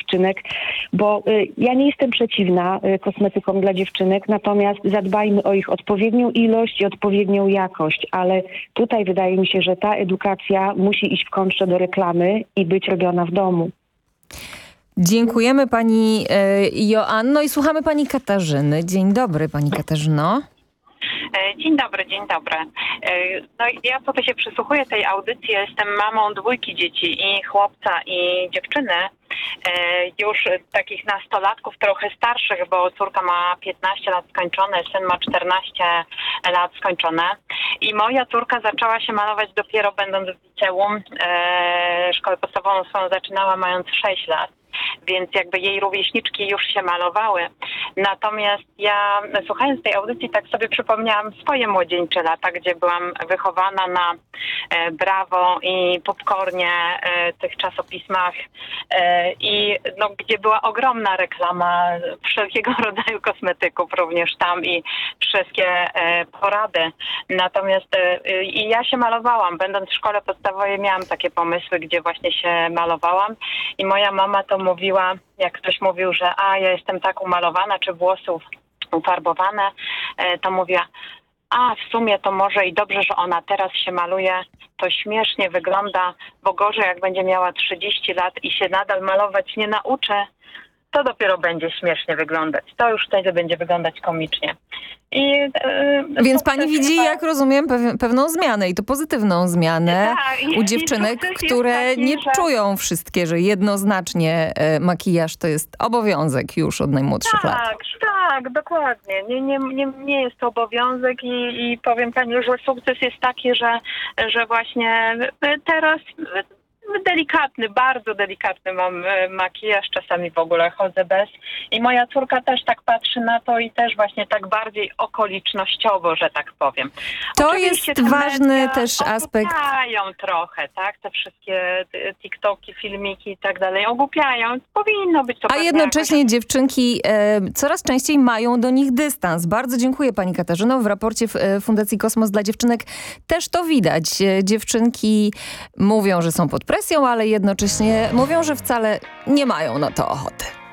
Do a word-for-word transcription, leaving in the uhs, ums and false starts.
dziewczynek, bo y, ja nie jestem przeciwna y, kosmetykom dla dziewczynek, natomiast zadbajmy o ich odpowiednią ilość i odpowiednią jakość, ale tutaj wydaje mi się, że ta edukacja musi iść w kontrze do reklamy i być robiona w domu. Dziękujemy pani e, Joanno i słuchamy pani Katarzyny. Dzień dobry, pani Katarzyno. Dzień dobry, dzień dobry. No ja sobie się przysłuchuję tej audycji, ja jestem mamą dwójki dzieci, i chłopca, i dziewczyny. Już takich nastolatków trochę starszych, bo córka ma piętnaście lat skończone, syn ma czternaście lat skończone. I moja córka zaczęła się malować dopiero będąc w liceum. Szkołę podstawową swoją zaczynała mając sześć lat. Więc jakby jej rówieśniczki już się malowały. Natomiast ja, słuchając tej audycji, tak sobie przypomniałam swoje młodzieńcze lata, gdzie byłam wychowana na e, Brawo i Popcornie, e, tych czasopismach e, i no, gdzie była ogromna reklama wszelkiego rodzaju kosmetyków również tam i wszystkie e, porady. Natomiast e, i ja się malowałam. Będąc w szkole podstawowej miałam takie pomysły, gdzie właśnie się malowałam i moja mama to mówiła, jak ktoś mówił, że a ja jestem tak umalowana, czy włosów ufarbowane, to mówiła, a w sumie to może i dobrze, że ona teraz się maluje, to śmiesznie wygląda, bo gorzej jak będzie miała trzydzieści lat i się nadal malować nie nauczy, to dopiero będzie śmiesznie wyglądać. To już wtedy będzie wyglądać komicznie. I, yy, Więc pani widzi, chyba... jak rozumiem, pew- pewną zmianę i to pozytywną zmianę tak, u dziewczynek, które taki, nie że... czują wszystkie, że jednoznacznie e, makijaż to jest obowiązek już od najmłodszych tak, lat. Tak, tak, dokładnie. Nie, nie, nie, nie jest to obowiązek i, i powiem pani, że sukces jest taki, że, że właśnie teraz... Delikatny, bardzo delikatny mam makijaż, czasami w ogóle chodzę bez. I moja córka też tak patrzy na to i też właśnie tak bardziej okolicznościowo, że tak powiem. To Oczywiście jest ważny też aspekt. Ogłupiają trochę, tak? Te wszystkie TikToki, filmiki i tak dalej. Ogłupiają. Powinno być to. A jednocześnie jakoś... dziewczynki e, coraz częściej mają do nich dystans. Bardzo dziękuję pani Katarzyno. W raporcie w, Fundacji Kosmos dla dziewczynek też to widać. Dziewczynki mówią, że są pod presją, ale jednocześnie mówią, że wcale nie mają na to ochoty.